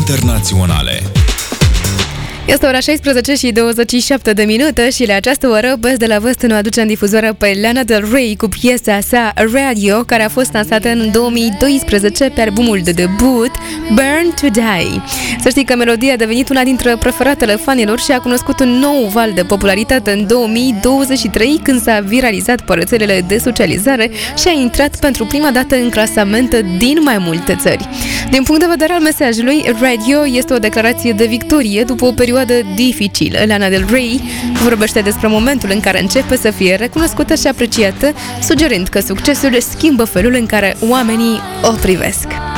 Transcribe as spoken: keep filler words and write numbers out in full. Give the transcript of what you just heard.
internaționale. Este ora șaisprezece și douăzeci și șapte de minute și la această oră Best de la Vest ne aduce în difuzare pe Lana Del Rey cu piesa sa Radio, care a fost lansată în două mii doisprezece pe albumul de debut Burn to Die. Să știi că melodia a devenit una dintre preferatele fanilor și a cunoscut un nou val de popularitate în două mii douăzeci și trei, când s-a viralizat pe rețelele de socializare și a intrat pentru prima dată în clasamente din mai multe țări. Din punct de vedere al mesajului, Radio este o declarație de victorie după o perioadă dificilă. Lana Del Rey vorbește despre momentul în care începe să fie recunoscută și apreciată, sugerând că succesul schimbă felul în care oamenii o privesc.